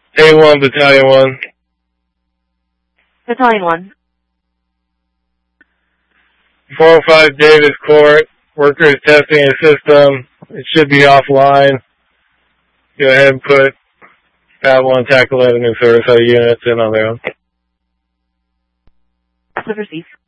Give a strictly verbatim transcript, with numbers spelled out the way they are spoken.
A one, Battalion one. Battalion one. four oh five Davis Court. Workers testing a system. It should be offline. Go ahead and put Babylon Tac eleven and Service units in on their own. Received.